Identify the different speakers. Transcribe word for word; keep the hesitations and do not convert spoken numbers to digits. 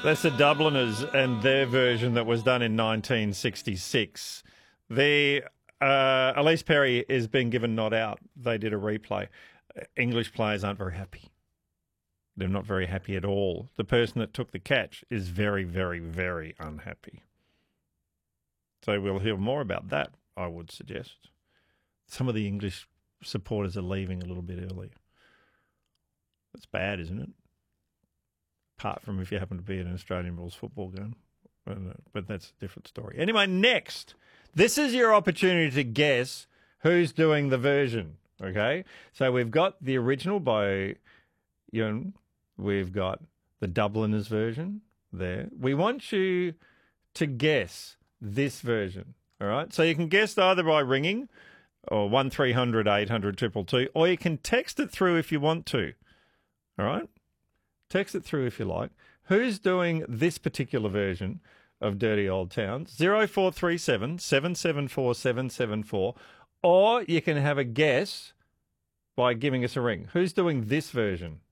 Speaker 1: That's the Dubliners and their version that was done in nineteen sixty-six. The uh, Elise Perry is being given not out. They did a replay. English players aren't very happy. They're not very happy at all. The person that took the catch is very, very, very unhappy. So we'll hear more about that, I would suggest. Some of the English supporters are leaving a little bit early. That's bad, isn't it? Apart from if you happen to be at an Australian rules football game. But that's a different story. Anyway, next. This is your opportunity to guess who's doing the version, okay? So we've got the original by Ewan. We've got the Dubliners version there. We want you to guess this version, all right? So you can guess either by ringing or one three hundred eight hundred two two two, or you can text it through if you want to, all right? Text it through if you like. Who's doing this particular version of Dirty Old Towns? zero four three seven, seven seven four, seven seven four. Or you can have a guess by giving us a ring. Who's doing this version?